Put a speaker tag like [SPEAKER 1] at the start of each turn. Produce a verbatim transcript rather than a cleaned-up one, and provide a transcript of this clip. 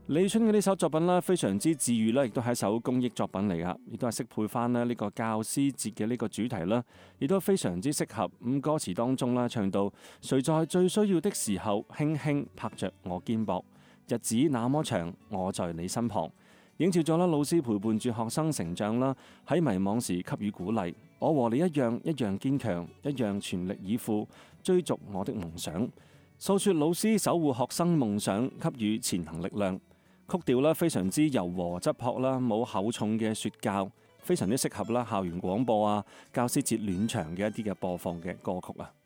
[SPEAKER 1] 李春嘅呢首作品咧，非常之治愈啦，亦都係一首公益作品嚟噶，亦都係適配翻咧呢個教師節嘅呢個主題啦，亦都非常之適合。咁歌詞當中啦，唱到誰在最需要的時候輕輕拍着我肩膊，日子那麼長，我在你身旁，映照咗啦老師陪伴住學生成長啦，喺迷茫時給予鼓勵。我和你一樣，一樣堅強，一樣全力以赴追逐我的夢想，訴說老師守護學生夢想，給予前行力量。曲調啦非常之柔和質樸啦，冇厚重嘅說教，非常之適合啦校園廣播啊、教師節暖場嘅一啲嘅播放嘅歌曲啊。